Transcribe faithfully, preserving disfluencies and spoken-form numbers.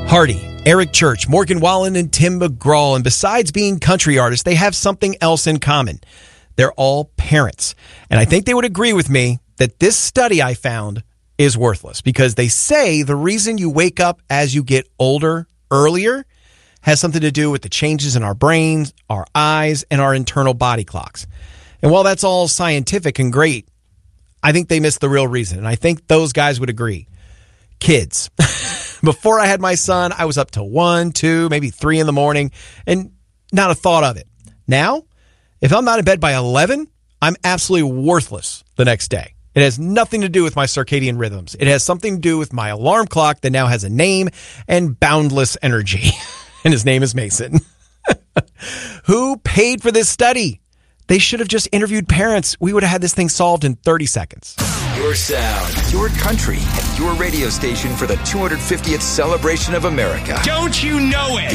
Hardy, Eric Church, Morgan Wallen, and Tim McGraw. And besides being country artists, they have something else in common. They're all parents. And I think they would agree with me that this study I found is worthless because they say the reason you wake up as you get older earlier has something to do with the changes in our brains, our eyes, and our internal body clocks. And while that's all scientific and great, I think they missed the real reason. And I think those guys would agree. Kids. Before I had my son, I was up to one, two, maybe three in the morning, and not a thought of it. Now, if I'm not in bed by eleven, I'm absolutely worthless the next day. It has nothing to do with my circadian rhythms. It has something to do with my alarm clock that now has a name and boundless energy. And his name is Mason. Who paid for this study? They should have just interviewed parents. We would have had this thing solved in thirty seconds. Your sound, your country, and your radio station for the two hundred fiftieth celebration of America. Don't you know it?